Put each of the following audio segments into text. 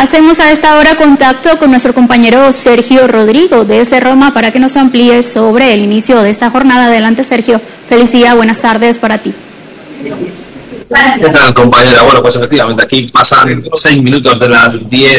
Hacemos a esta hora contacto con nuestro compañero Sergio Rodrigo desde Roma para que nos amplíe sobre el inicio de esta jornada. Adelante, Sergio. Feliz día, buenas tardes para ti. ¿Qué tal, compañera? Bueno, pues efectivamente aquí pasan 6 minutos de las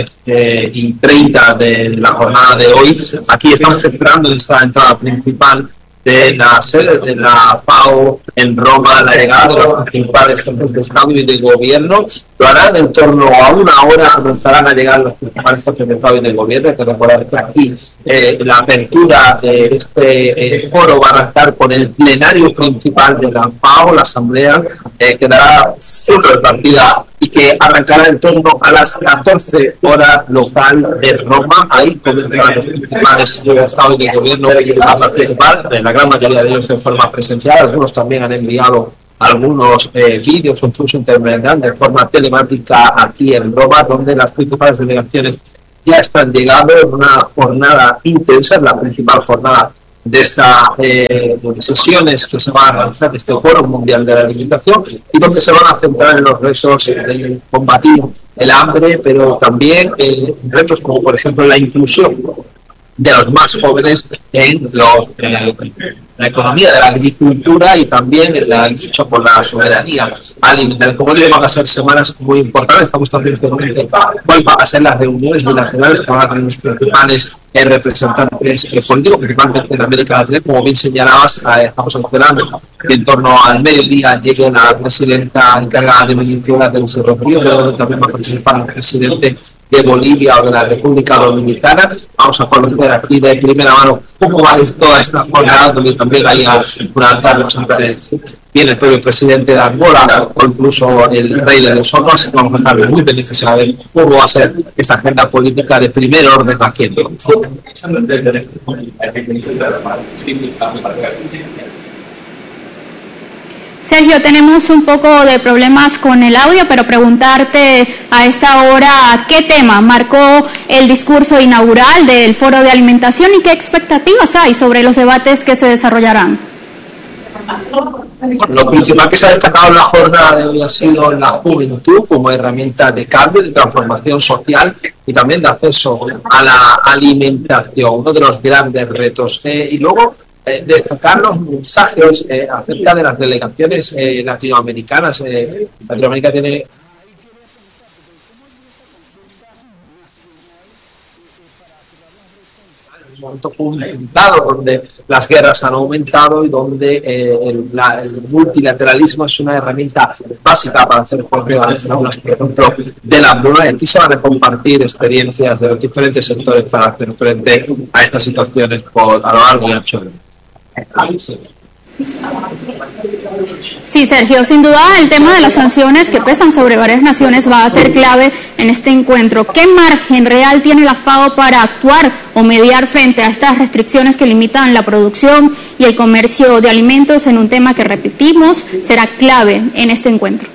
10:30 de la jornada de hoy. Aquí estamos esperando esta entrada principal de la sede de la FAO en Roma, la llegada de los principales jefes de Estado y de Gobierno. Lo harán en torno a una hora, comenzarán a llegar los principales jefes de Estado y de Gobierno. Hay que recordar que aquí la apertura de este foro va a arrancar con el plenario principal de la FAO, la asamblea, que dará punto de partida y que arrancará en torno a las 14 horas local de Roma. Ahí comenzarán los principales jefes de Estado y de Gobierno a participar, la gran mayoría de ellos de forma presencial. Algunos también han enviado algunos vídeos o incluso intervendrán de forma telemática aquí en Roma, donde las principales delegaciones ya están llegando en una jornada intensa, la principal jornada de estas sesiones que se van a realizar de este Foro Mundial de la Alimentación, y donde se van a centrar en los retos de combatir el hambre, pero también retos como por ejemplo la inclusión de los más jóvenes en la economía de la agricultura y también en la lucha por la soberanía alimentaria. Como digo, van a ser semanas muy importantes. Estamos también cuáles van a ser las reuniones bilaterales que van a tener los principales representantes políticos, principalmente en América Latina. Como bien señalabas, estamos esperando que en torno al mediodía llegue la presidenta encargada de Venezuela, del Cerro Río, pero también va a participar el presidente de Bolivia o de la República Dominicana. Vamos a conocer aquí de primera mano cómo va toda esta jornada, donde también hay un altar, viene el propio presidente de Angola o incluso el rey de Lesoto. Así que vamos a estar muy pendientes a ver cómo va a ser esta agenda política de primer orden aquí en Roma. Sergio, tenemos un poco de problemas con el audio, pero preguntarte a esta hora qué tema marcó el discurso inaugural del Foro de Alimentación y qué expectativas hay sobre los debates que se desarrollarán. Lo principal que se ha destacado en la jornada de hoy ha sido la juventud como herramienta de cambio, de transformación social y también de acceso a la alimentación, uno de los grandes retos. Y luego destacar los mensajes acerca de las delegaciones latinoamericanas. Latinoamérica tiene un momento complicado donde las guerras han aumentado y donde el multilateralismo es una herramienta básica para hacer frente a las aulas, por ejemplo, de la hambruna. Aquí se van a compartir experiencias de los diferentes sectores para hacer frente a estas situaciones a lo largo y ancho del mundo. Sí, Sergio, sin duda el tema de las sanciones que pesan sobre varias naciones va a ser clave en este encuentro. ¿Qué margen real tiene la FAO para actuar o mediar frente a estas restricciones que limitan la producción y el comercio de alimentos en un tema que, repetimos, será clave en este encuentro?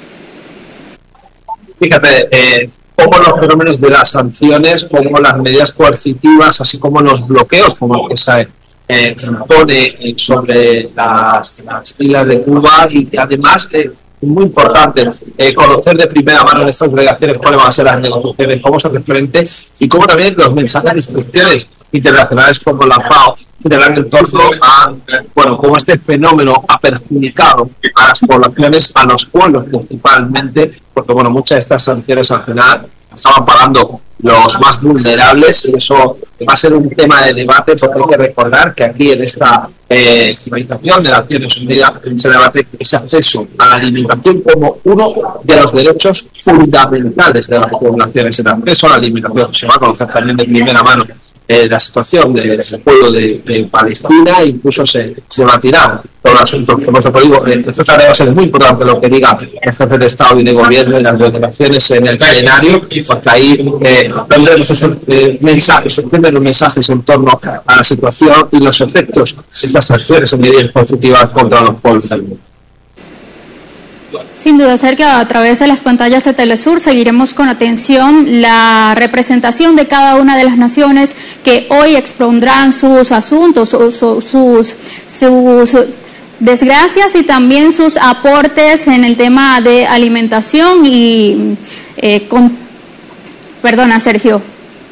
Fíjate, como los fenómenos de las sanciones, como las medidas coercitivas, así como los bloqueos, como el que se pone sobre las islas de Cuba, y que además es muy importante conocer de primera mano en estas delegaciones cuáles van a ser las negociaciones, cómo se referente y cómo también los mensajes de instituciones internacionales como la FAO tendrán en torno a cómo este fenómeno ha perjudicado a las poblaciones, a los pueblos principalmente, porque muchas de estas sanciones al final estaban pagando los más vulnerables, y eso va a ser un tema de debate, porque hay que recordar que aquí en esta civilización de Naciones Unidas se debate ese acceso a la alimentación como uno de los derechos fundamentales de las poblaciones. El acceso a la alimentación se va a conocer también de primera mano la situación del pueblo de Palestina, incluso se debatirá todo el asunto. Como os digo, esto va a ser muy importante lo que diga el jefe de Estado y de Gobierno y las delegaciones en el plenario, porque ahí tendremos esos mensajes en torno a la situación y los efectos de estas acciones en medidas positivas contra los pueblos del mundo. Sin duda, Sergio, a través de las pantallas de Telesur seguiremos con atención la representación de cada una de las naciones que hoy expondrán sus asuntos, sus desgracias y también sus aportes en el tema de alimentación y Perdona, Sergio.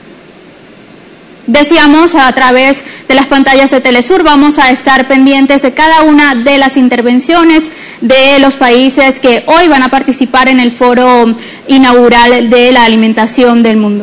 Decíamos, a través de las pantallas de Telesur vamos a estar pendientes de cada una de las intervenciones de los países que hoy van a participar en el foro inaugural de la alimentación del mundo.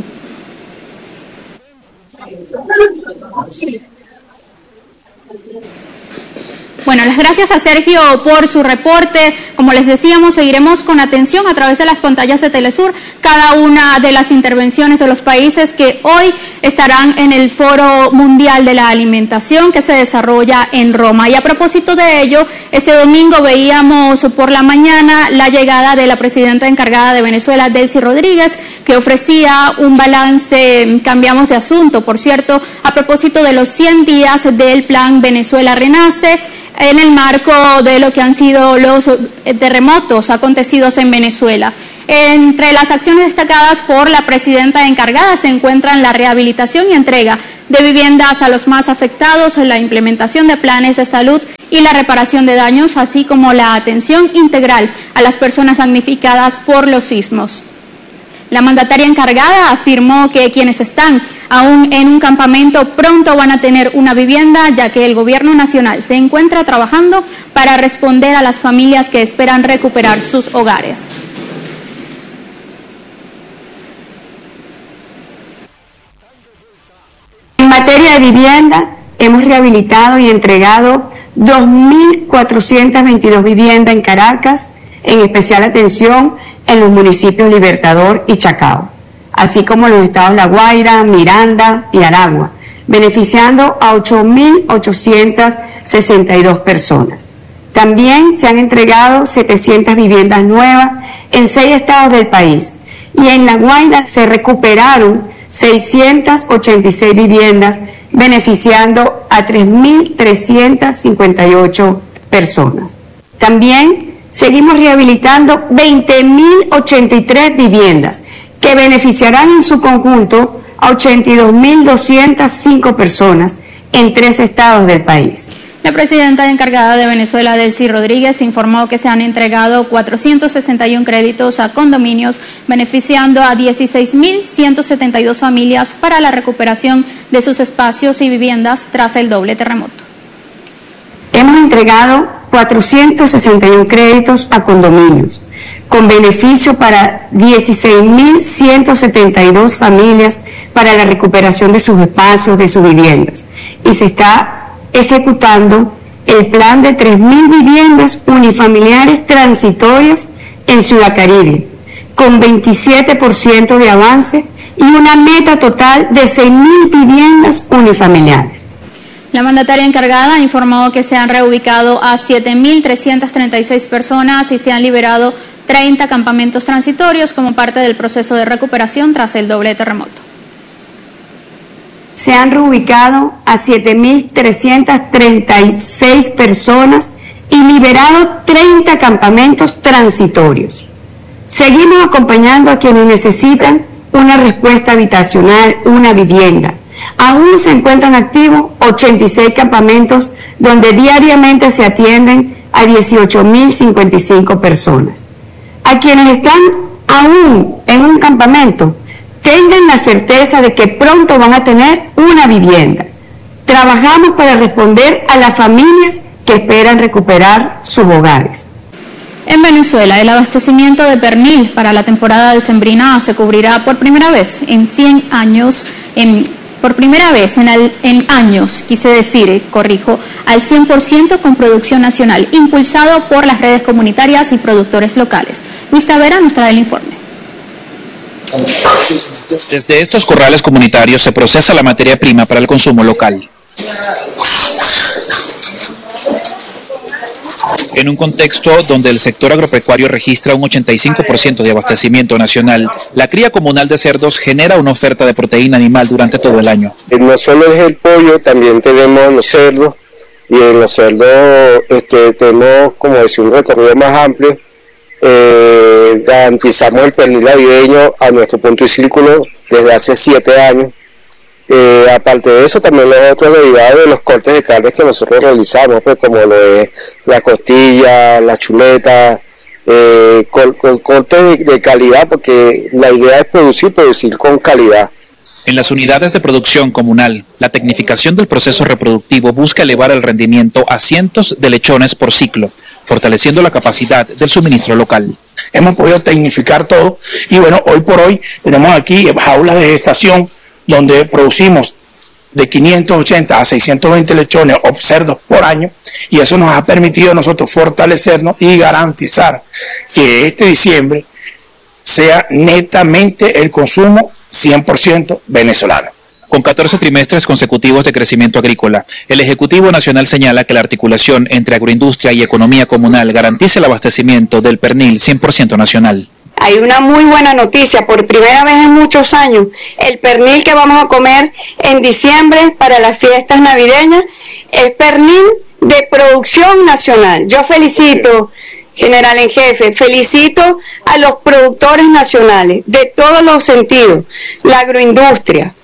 Bueno, las gracias a Sergio por su reporte. Como les decíamos, seguiremos con atención a través de las pantallas de Telesur cada una de las intervenciones de los países que hoy estarán en el Foro Mundial de la Alimentación que se desarrolla en Roma. Y a propósito de ello, este domingo veíamos por la mañana la llegada de la presidenta encargada de Venezuela, Delcy Rodríguez, que ofrecía un balance. Cambiamos de asunto, por cierto, a propósito de los 100 días del Plan Venezuela Renace, en el marco de lo que han sido los terremotos acontecidos en Venezuela. Entre las acciones destacadas por la presidenta encargada se encuentran la rehabilitación y entrega de viviendas a los más afectados, la implementación de planes de salud y la reparación de daños, así como la atención integral a las personas damnificadas por los sismos. La mandataria encargada afirmó que quienes están aún en un campamento pronto van a tener una vivienda, ya que el gobierno nacional se encuentra trabajando para responder a las familias que esperan recuperar sus hogares. En materia de vivienda, hemos rehabilitado y entregado 2.422 viviendas en Caracas, en especial atención en los municipios Libertador y Chacao, así como en los estados La Guaira, Miranda y Aragua, beneficiando a 8.862 personas. También se han entregado 700 viviendas nuevas en 6 estados del país, y en La Guaira se recuperaron 686 viviendas, beneficiando a 3.358 personas. También seguimos rehabilitando 20.083 viviendas que beneficiarán en su conjunto a 82.205 personas en 3 estados del país. La presidenta encargada de Venezuela, Delcy Rodríguez, informó que se han entregado 461 créditos a condominios, beneficiando a 16.172 familias para la recuperación de sus espacios y viviendas tras el doble terremoto. Hemos entregado 461 créditos a condominios, con beneficio para 16.172 familias para la recuperación de sus espacios, de sus viviendas. Y se está ejecutando el plan de 3.000 viviendas unifamiliares transitorias en Ciudad Caribe, con 27% de avance y una meta total de 6.000 viviendas unifamiliares. La mandataria encargada informó que se han reubicado a 7.336 personas y se han liberado 30 campamentos transitorios como parte del proceso de recuperación tras el doble terremoto. Se han reubicado a 7.336 personas y liberado 30 campamentos transitorios. Seguimos acompañando a quienes necesitan una respuesta habitacional, una vivienda. Aún se encuentran activos 86 campamentos donde diariamente se atienden a 18.055 personas. A quienes están aún en un campamento, tengan la certeza de que pronto van a tener una vivienda. Trabajamos para responder a las familias que esperan recuperar sus hogares. En Venezuela, el abastecimiento de pernil para la temporada decembrina se cubrirá por primera vez en 100 años, en años, al 100% con producción nacional, impulsado por las redes comunitarias y productores locales. Luis Tavera nos trae el informe. Desde estos corrales comunitarios se procesa la materia prima para el consumo local. En un contexto donde el sector agropecuario registra un 85% de abastecimiento nacional, la cría comunal de cerdos genera una oferta de proteína animal durante todo el año. No solo es el pollo, también tenemos los cerdos, y en los cerdos tenemos, como decir, un recorrido más amplio. Garantizamos el pernil navideño a nuestro punto y círculo desde hace 7 años. Aparte de eso, también los otros derivados de los cortes de carne que nosotros realizamos, pues como lo es la costilla, la chuleta, cortes de calidad, porque la idea es producir con calidad. En las unidades de producción comunal, la tecnificación del proceso reproductivo busca elevar el rendimiento a cientos de lechones por ciclo, fortaleciendo la capacidad del suministro local. Hemos podido tecnificar todo y bueno, hoy por hoy tenemos aquí jaulas de gestación donde producimos de 580 a 620 lechones o cerdos por año, y eso nos ha permitido a nosotros fortalecernos y garantizar que este diciembre sea netamente el consumo 100% venezolano. Con 14 trimestres consecutivos de crecimiento agrícola, el Ejecutivo Nacional señala que la articulación entre agroindustria y economía comunal garantiza el abastecimiento del pernil 100% nacional. Hay una muy buena noticia, por primera vez en muchos años, el pernil que vamos a comer en diciembre para las fiestas navideñas es pernil de producción nacional. Yo felicito, general en jefe, felicito a los productores nacionales de todos los sentidos, la agroindustria,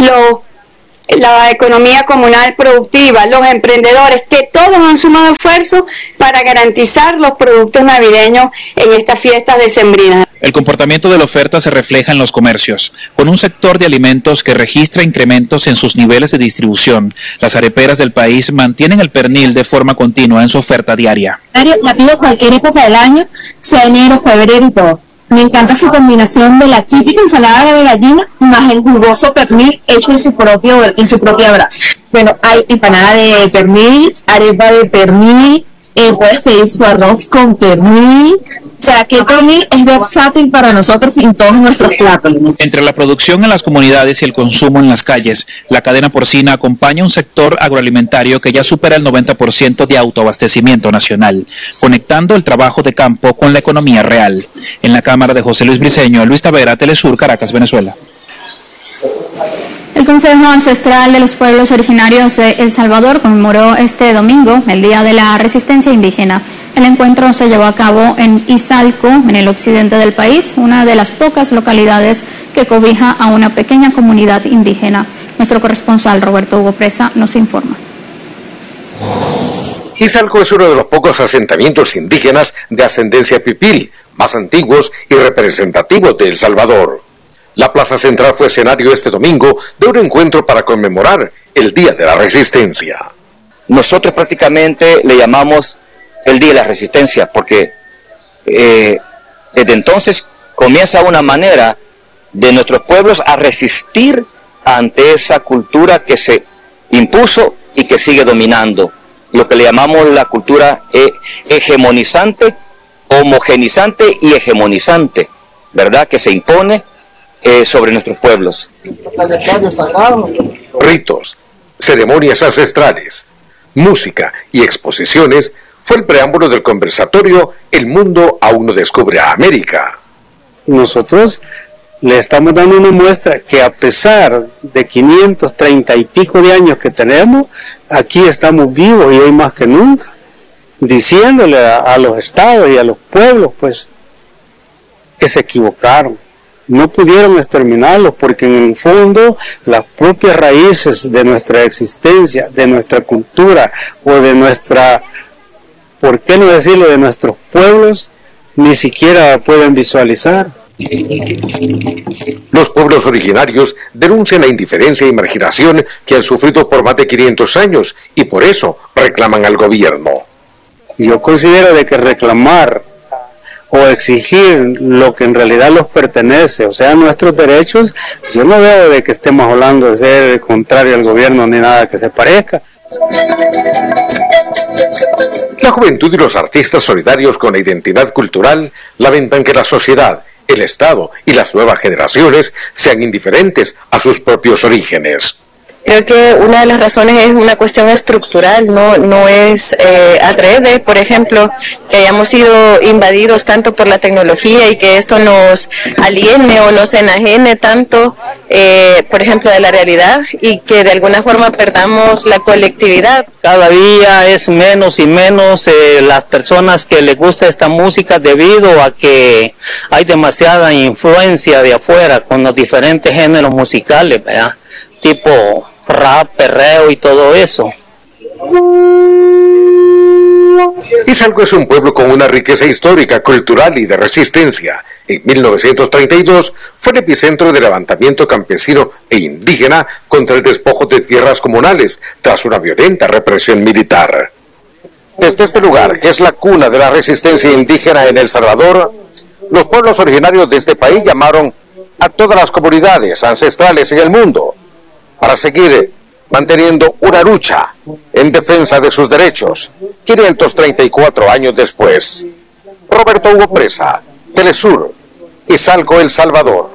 la economía comunal productiva, los emprendedores, que todos han sumado esfuerzos para garantizar los productos navideños en estas fiestas decembrinas. El comportamiento de la oferta se refleja en los comercios, con un sector de alimentos que registra incrementos en sus niveles de distribución. Las areperas del país mantienen el pernil de forma continua en su oferta diaria. La pido cualquier época del año, sea enero, febrero y todo. Me encanta su combinación de la típica ensalada de gallina más el jugoso pernil hecho en su propia brasa. Bueno, hay empanada de pernil, arepa de pernil, puedes pedir su arroz con pernil. O sea, que el pernil es versátil para nosotros en todos nuestros platos. Entre la producción en las comunidades y el consumo en las calles, la cadena porcina acompaña un sector agroalimentario que ya supera el 90% de autoabastecimiento nacional, conectando el trabajo de campo con la economía real. En la cámara de José Luis Briceño, Luis Tavera, Telesur, Caracas, Venezuela. El Consejo Ancestral de los Pueblos Originarios de El Salvador conmemoró este domingo el Día de la Resistencia Indígena. El encuentro se llevó a cabo en Izalco, en el occidente del país, una de las pocas localidades que cobija a una pequeña comunidad indígena. Nuestro corresponsal Roberto Hugo Presa nos informa. Izalco es uno de los pocos asentamientos indígenas de ascendencia pipil, más antiguos y representativos de El Salvador. La plaza central fue escenario este domingo de un encuentro para conmemorar el Día de la Resistencia. Nosotros prácticamente le llamamos el Día de la Resistencia porque desde entonces comienza una manera de nuestros pueblos a resistir ante esa cultura que se impuso y que sigue dominando. Lo que le llamamos la cultura hegemonizante, homogenizante y hegemonizante, ¿verdad? Que se impone sobre nuestros pueblos. Ritos, ceremonias ancestrales, música y exposiciones fue el preámbulo del conversatorio El Mundo Aún No Descubre a América. Nosotros le estamos dando una muestra que a pesar de 530 y pico de años que tenemos, aquí estamos vivos y hoy más que nunca, diciéndole a los estados y a los pueblos pues que se equivocaron. No pudieron exterminarlos porque en el fondo las propias raíces de nuestra existencia, de nuestra cultura o de nuestra, ¿por qué no decirlo?, de nuestros pueblos, ni siquiera pueden visualizar. Los pueblos originarios denuncian la indiferencia y marginación que han sufrido por más de 500 años y por eso reclaman al gobierno. Yo considero de que reclamar o exigir lo que en realidad los pertenece, o sea, nuestros derechos, yo no veo de que estemos hablando de ser contrario al gobierno ni nada que se parezca. La juventud y los artistas solidarios con la identidad cultural lamentan que la sociedad, el Estado y las nuevas generaciones sean indiferentes a sus propios orígenes. Creo que una de las razones es una cuestión estructural, no es adrede, por ejemplo, que hayamos sido invadidos tanto por la tecnología y que esto nos aliene o nos enajene tanto, por ejemplo, de la realidad y que de alguna forma perdamos la colectividad. Cada día es menos y menos las personas que les gusta esta música debido a que hay demasiada influencia de afuera con los diferentes géneros musicales, ¿verdad? Tipo rap, perreo y todo eso. Izalco es un pueblo con una riqueza histórica, cultural y de resistencia. En 1932 fue el epicentro del levantamiento campesino e indígena contra el despojo de tierras comunales tras una violenta represión militar. Desde este lugar, que es la cuna de la resistencia indígena en El Salvador, los pueblos originarios de este país llamaron a todas las comunidades ancestrales en el mundo para seguir manteniendo una lucha en defensa de sus derechos, 534 años después. Roberto Hugo Presa, Telesur, Izalco, El Salvador.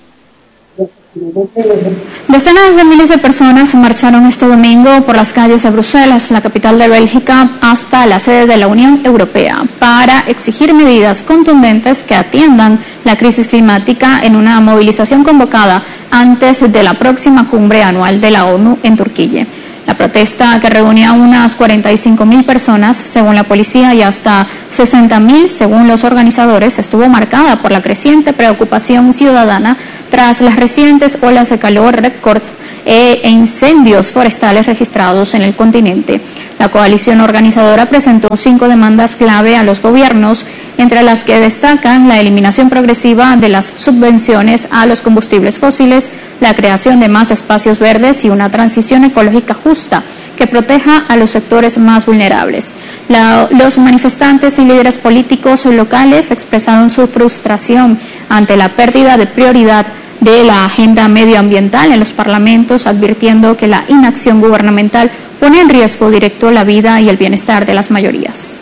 Decenas de miles de personas marcharon este domingo por las calles de Bruselas, la capital de Bélgica, hasta las sedes de la Unión Europea para exigir medidas contundentes que atiendan la crisis climática en una movilización convocada antes de la próxima cumbre anual de la ONU en Turquía. La protesta, que reunía a unas 45.000 personas, según la policía, y hasta 60.000, según los organizadores, estuvo marcada por la creciente preocupación ciudadana tras las recientes olas de calor récords e incendios forestales registrados en el continente. La coalición organizadora presentó 5 demandas clave a los gobiernos, entre las que destacan la eliminación progresiva de las subvenciones a los combustibles fósiles, la creación de más espacios verdes y una transición ecológica justa que proteja a los sectores más vulnerables. Los manifestantes y líderes políticos locales expresaron su frustración ante la pérdida de prioridad de la agenda medioambiental en los parlamentos, advirtiendo que la inacción gubernamental pone en riesgo directo la vida y el bienestar de las mayorías.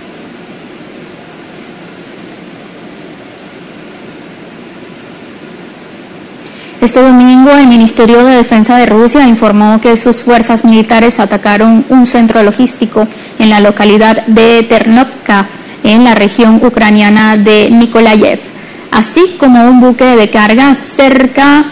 Este domingo, el Ministerio de Defensa de Rusia informó que sus fuerzas militares atacaron un centro logístico en la localidad de Ternovka, en la región ucraniana de Nikolayev, así como un buque de carga seca,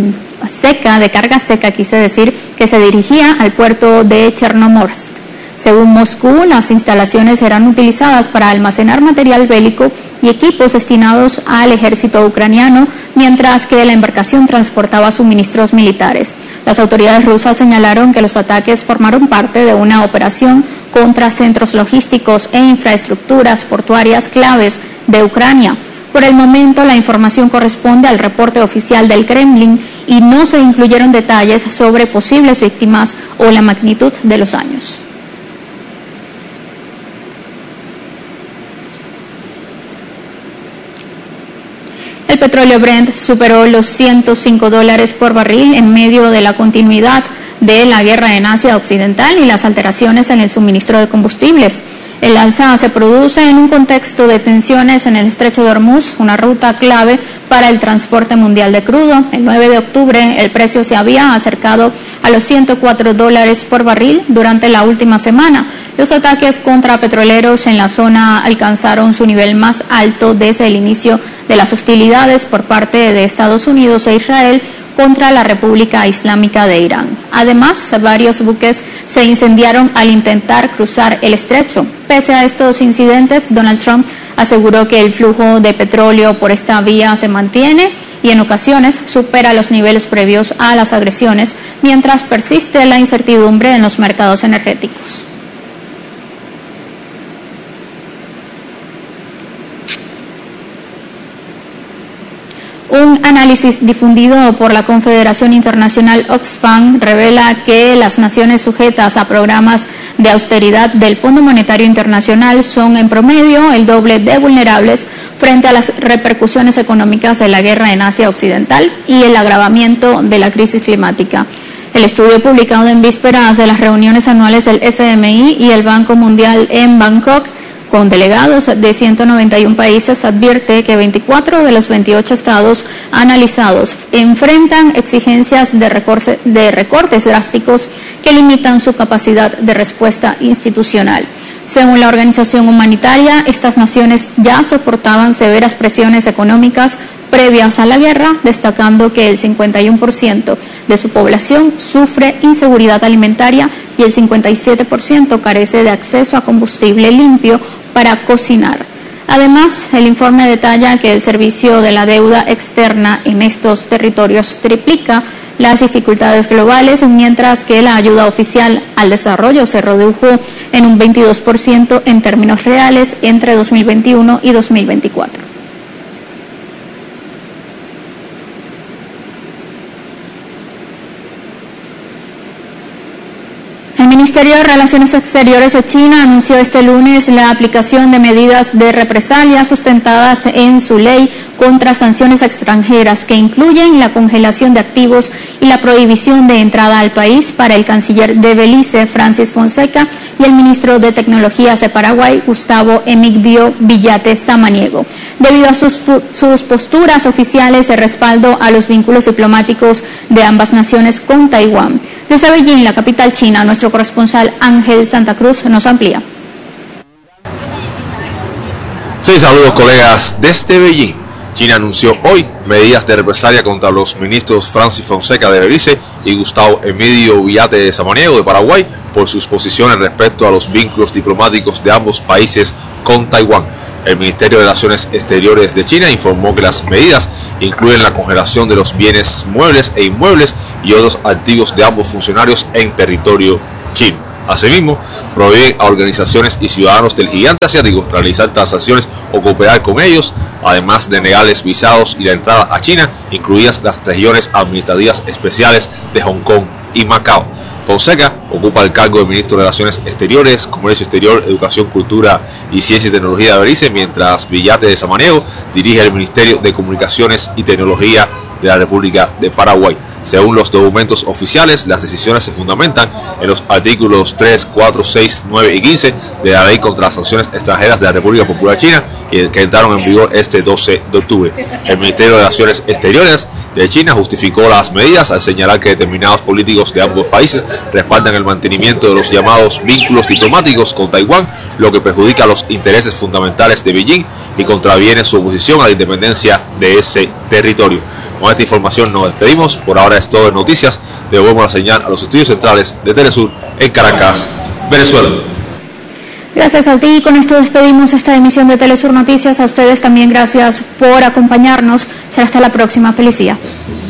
quise decir, que se dirigía al puerto de Chernomorsk. Según Moscú, las instalaciones serán utilizadas para almacenar material bélico y equipos destinados al ejército ucraniano, mientras que la embarcación transportaba suministros militares. Las autoridades rusas señalaron que los ataques formaron parte de una operación contra centros logísticos e infraestructuras portuarias claves de Ucrania. Por el momento, la información corresponde al reporte oficial del Kremlin y no se incluyeron detalles sobre posibles víctimas o la magnitud de los daños. El petróleo Brent superó los $105 por barril en medio de la continuidad de la guerra en Asia Occidental y las alteraciones en el suministro de combustibles. El alza se produce en un contexto de tensiones en el estrecho de Hormuz, una ruta clave para el transporte mundial de crudo. El 9 de octubre el precio se había acercado a los $104 por barril durante la última semana. Los ataques contra petroleros en la zona alcanzaron su nivel más alto desde el inicio de las hostilidades por parte de Estados Unidos e Israel contra la República Islámica de Irán. Además, varios buques se incendiaron al intentar cruzar el estrecho. Pese a estos incidentes, Donald Trump aseguró que el flujo de petróleo por esta vía se mantiene y en ocasiones supera los niveles previos a las agresiones, mientras persiste la incertidumbre en los mercados energéticos. Un análisis difundido por la Confederación Internacional Oxfam revela que las naciones sujetas a programas de austeridad del Fondo Monetario Internacional son en promedio el doble de vulnerables frente a las repercusiones económicas de la guerra en Asia Occidental y el agravamiento de la crisis climática. El estudio publicado en vísperas de las reuniones anuales del FMI y el Banco Mundial en Bangkok, con delegados de 191 países, advierte que 24 de los 28 estados analizados enfrentan exigencias de recortes drásticos que limitan su capacidad de respuesta institucional. Según la organización humanitaria, estas naciones ya soportaban severas presiones económicas previas a la guerra, destacando que el 51% de su población sufre inseguridad alimentaria y el 57% carece de acceso a combustible limpio para cocinar. Además, el informe detalla que el servicio de la deuda externa en estos territorios triplica las dificultades globales, mientras que la ayuda oficial al desarrollo se redujo en un 22% en términos reales entre 2021 y 2024. El Ministerio de Relaciones Exteriores de China anunció este lunes la aplicación de medidas de represalia sustentadas en su ley contra sanciones extranjeras, que incluyen la congelación de activos y la prohibición de entrada al país para el canciller de Belice, Francis Fonseca, y el ministro de Tecnologías de Paraguay, Gustavo Emigdio Villate Samaniego, debido a sus posturas oficiales de respaldo a los vínculos diplomáticos de ambas naciones con Taiwán. Desde Beijing, la capital china, nuestro corresponsal Ángel Santa Cruz nos amplía. Sí, saludos colegas desde Beijing. China anunció hoy medidas de represalia contra los ministros Francis Fonseca de Belice y Gustavo Emigdio Villate Samaniego de Paraguay por sus posiciones respecto a los vínculos diplomáticos de ambos países con Taiwán. El Ministerio de Relaciones Exteriores de China informó que las medidas incluyen la congelación de los bienes muebles e inmuebles y otros activos de ambos funcionarios en territorio chino. Asimismo, prohíben a organizaciones y ciudadanos del gigante asiático realizar transacciones o cooperar con ellos, además de negarles visados y la entrada a China, incluidas las regiones administrativas especiales de Hong Kong y Macao. Fonseca ocupa el cargo de ministro de Relaciones Exteriores, Comercio Exterior, Educación, Cultura y Ciencia y Tecnología de Belice, mientras Villate de Samaniego dirige el Ministerio de Comunicaciones y Tecnología de la República de Paraguay. Según los documentos oficiales, las decisiones se fundamentan en los artículos 3, 4, 6, 9 y 15 de la Ley contra las Sanciones Extranjeras de la República Popular China, que entraron en vigor este 12 de octubre. El Ministerio de Relaciones Exteriores de China justificó las medidas al señalar que determinados políticos de ambos países respaldan el mantenimiento de los llamados vínculos diplomáticos con Taiwán, lo que perjudica los intereses fundamentales de Beijing y contraviene su oposición a la independencia de ese territorio. Con esta información nos despedimos. Por ahora es todo en noticias. Devolvemos la señal a los estudios centrales de Telesur en Caracas, Venezuela. Gracias a ti. Con esto despedimos esta emisión de Telesur Noticias. A ustedes también gracias por acompañarnos. Será hasta la próxima. Feliz día.